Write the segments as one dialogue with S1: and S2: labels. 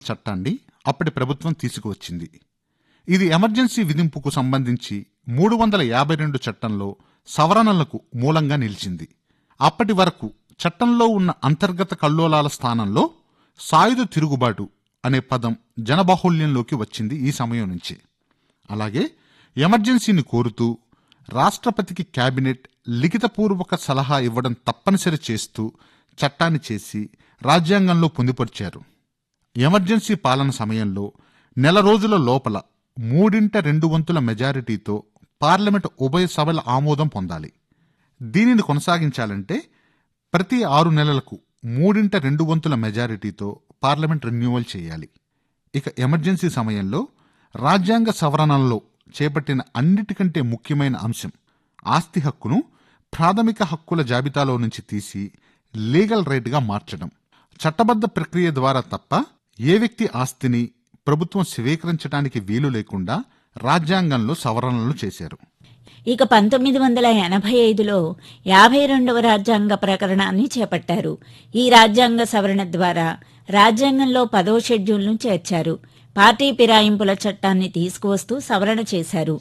S1: చట్టాన్ని అప్పటి ప్రభుత్వం తీసుకువచ్చింది. ఇది ఎమర్జెన్సీ విధింపుకు సంబంధించి 352 చట్టంలో సవరణలకు మూలంగా నిలిచింది. అప్పటి వరకు చట్టంలో ఉన్న అంతర్గత కల్లోలాల స్థానంలో సాయుధ తిరుగుబాటు అనే పదం జనబాహుళ్యంలోకి వచ్చింది ఈ సమయం నుంచే. అలాగే ఎమర్జెన్సీని కోరుతూ రాష్ట్రపతికి కేబినెట్ లిఖితపూర్వక సలహా ఇవ్వడం తప్పనిసరి చేస్తూ చట్టాన్ని చేసి రాజ్యాంగంలో పొందుపరిచారు. ఎమర్జెన్సీ పాలన సమయంలో నెల రోజుల లోపల 3/2 మెజారిటీతో పార్లమెంటు ఉభయ సభల ఆమోదం పొందాలి. దీనిని కొనసాగించాలంటే ప్రతి 6 నెలలకు 3/2 మెజారిటీతో పార్లమెంట్ రెన్యూవల్ చేయాలి. ఇక ఎమర్జెన్సీ సమయంలో రాజ్యాంగ సవరణల్లో చేపట్టిన అన్నిటికంటే ముఖ్యమైన అంశం ఆస్తి హక్కును ప్రాథమిక హక్కుల జాబితాలో నుంచి తీసి లీగల్ రైట్గా మార్చడం. చట్టబద్ధ ప్రక్రియ ద్వారా తప్ప ఏ వ్యక్తి ఆస్తిని ప్రభుత్వం స్వీకరించడానికి వీలు లేకుండా రాజ్యాంగంలో సవరణలు చేశారు.
S2: ఇక 1985లో 52వ రాజ్యాంగ ప్రకరణాన్ని చేపట్టారు. ఈ రాజ్యాంగ సవరణ ద్వారా రాజ్యాంగంలో 10వ షెడ్యూల్ను చేర్చారు. పార్టీ ఫిరాయింపుల చట్టాన్ని తీసుకువస్తూ సవరణ చేశారు.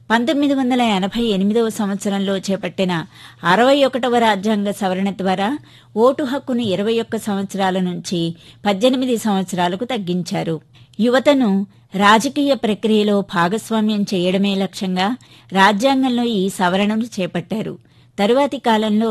S2: 1988వ సంవత్సరంలో చేపట్టిన 61వ రాజ్యాంగ సవరణ ద్వారా ఓటు హక్కును 21 సంవత్సరాల నుంచి 18 సంవత్సరాలకు తగ్గించారు. యువతను రాజకీయ ప్రక్రియలో భాగస్వామ్యం చేయడమే లక్ష్యంగా రాజ్యాంగంలో ఈ సవరణను చేపట్టారు. తరువాతి కాలంలో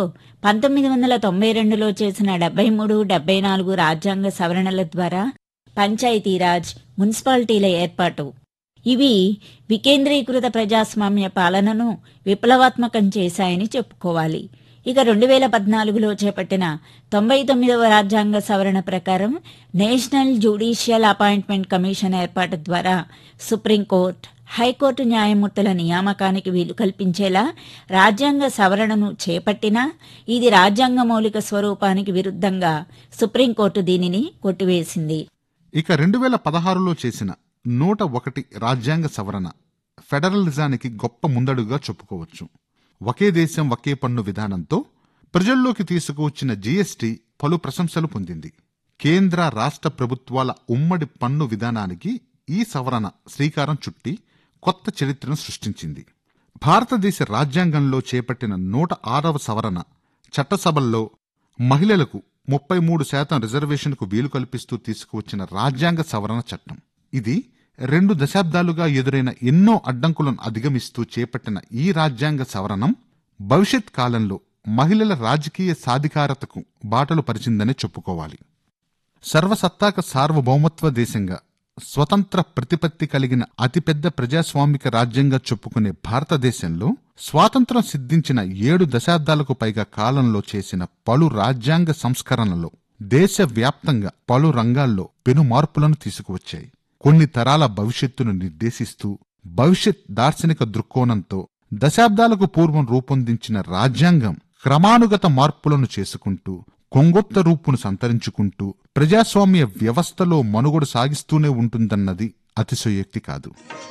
S2: 1992లో చేసిన 73, 74 రాజ్యాంగ సవరణల ద్వారా పంచాయతీరాజ్, మున్సిపాలిటీల ఏర్పాటు, ఇవి వికేంద్రీకృత ప్రజాస్వామ్య పాలనను విప్లవాత్మకం చేశాయని చెప్పుకోవాలి. ఇక 2014లో చేపట్టిన 99వ రాజ్యాంగ సవరణ ప్రకారం నేషనల్ జ్యుడిషియల్ అపాయింట్మెంట్ కమిషన్ ఏర్పాటు ద్వారా సుప్రీంకోర్టు, హైకోర్టు న్యాయమూర్తుల నియామకానికి వీలు కల్పించేలా రాజ్యాంగ సవరణను చేపట్టినా ఇది రాజ్యాంగ మౌలిక స్వరూపానికి విరుద్ధంగా సుప్రీంకోర్టు దీనిని కొట్టివేసింది.
S1: ఇక 2016లో చేసిన 101 రాజ్యాంగ సవరణ ఫెడరలిజానికి గొప్ప ముందడుగా చెప్పుకోవచ్చు. ఒకే దేశం ఒకే పన్ను విధానంతో ప్రజల్లోకి తీసుకువచ్చిన జీఎస్టీ పలు ప్రశంసలు పొందింది. కేంద్ర రాష్ట్ర ప్రభుత్వాల ఉమ్మడి పన్ను విధానానికి ఈ సవరణ శ్రీకారం చుట్టి కొత్త చరిత్రను సృష్టించింది. భారతదేశ రాజ్యాంగంలో చేపట్టిన 106వ సవరణ చట్టసభల్లో మహిళలకు 33% రిజర్వేషన్కు వీలు కల్పిస్తూ తీసుకువచ్చిన రాజ్యాంగ సవరణ చట్టం. ఇది 2 దశాబ్దాలుగా ఎదురైన ఎన్నో అడ్డంకులను అధిగమిస్తూ చేపట్టిన ఈ రాజ్యాంగ సవరణం భవిష్యత్ కాలంలో మహిళల రాజకీయ సాధికారతకు బాటలు పరిచిందనే చెప్పుకోవాలి. సర్వసత్తాక సార్వభౌమత్వ దేశంగా స్వతంత్ర ప్రతిపత్తి కలిగిన అతిపెద్ద ప్రజాస్వామిక రాజ్యంగా చెప్పుకునే భారతదేశంలో స్వాతంత్రం సిద్ధించిన 7 దశాబ్దాలకు పైగా కాలంలో చేసిన పలు రాజ్యాంగ సంస్కరణలో దేశవ్యాప్తంగా పలు రంగాల్లో పెను మార్పులను తీసుకువచ్చాయి. కొన్ని తరాల భవిష్యత్తును నిర్దేశిస్తూ భవిష్యత్ దార్శనిక దృక్కోణంతో దశాబ్దాలకు పూర్వం రూపొందించిన రాజ్యాంగం క్రమానుగత మార్పులను చేసుకుంటూ కొంగొత్త రూపును సంతరించుకుంటూ ప్రజాస్వామ్య వ్యవస్థలో మనుగడ సాగిస్తూనే ఉంటుందన్నది అతిశయోక్తి కాదు.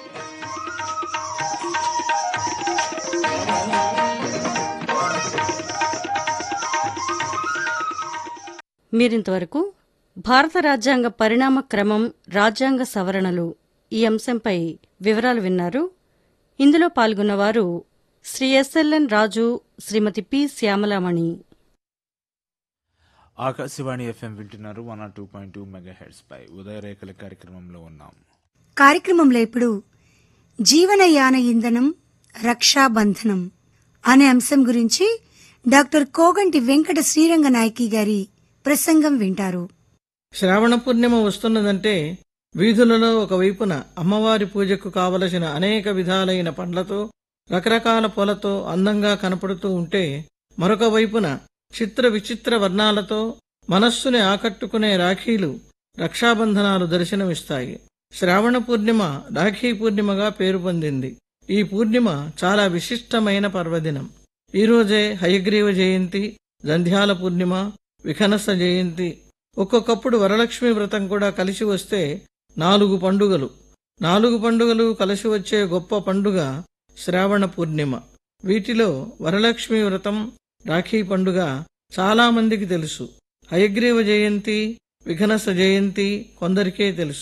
S3: మీరింతవరకు భారత రాజ్యాంగ పరిణామ క్రమం, రాజ్యాంగ సవరణలు ఈ అంశంపై వివరాలు విన్నారు. ఇందులో పాల్గొన్నవారు శ్రీ ఎస్ఎల్ఎన్ రాజు, శ్రీమతి పి శ్యామలామణి.
S4: ఆకాశవాణి FM వింటున్నారు 102.2 మెగాహెర్ట్జ్ పై. ఉదయరేఖల కార్యక్రమంలో ఉన్నాం.
S5: కార్యక్రమంలో ఇప్పుడు జీవనయాన ఇంధనం, రక్షాబంధనం అనే అంశం గురించి డాక్టర్ కోగంటి వెంకట శ్రీరంగనాయకి గారి ప్రసంగం వింటారు.
S6: శ్రావణ పూర్ణిమ వస్తున్నదంటే వీధులలో ఒకవైపున అమ్మవారి పూజకు కావలసిన అనేక విధాలైన పండ్లతో, రకరకాల పూలతో అందంగా కనపడుతూ ఉంటే, మరొక వైపున చిత్ర విచిత్ర వర్ణాలతో మనస్సుని ఆకట్టుకునే రాఖీలు, రక్షాబంధనాలు దర్శనమిస్తాయి. శ్రావణ పూర్ణిమ రాఖీ పూర్ణిమగా పేరు పొందింది. ఈ పూర్ణిమ చాలా విశిష్టమైన పర్వదినం. ఈరోజే హయగ్రీవ జయంతి, జంధ్యాల పూర్ణిమ, విఖనస జయంతి. ఒక్కొక్కప్పుడు వరలక్ష్మి వ్రతం కూడా కలిసి వస్తే 4 పండుగలు. 4 పండుగలు కలిసి వచ్చే గొప్ప పండుగ శ్రావణ పూర్ణిమ. వీటిలో వరలక్ష్మి వ్రతం, రాఖీ పండుగ చాలా మందికి తెలుసు. హయగ్రీవ జయంతి విఘ్నస జయంతి కొందరికే తెలుసు.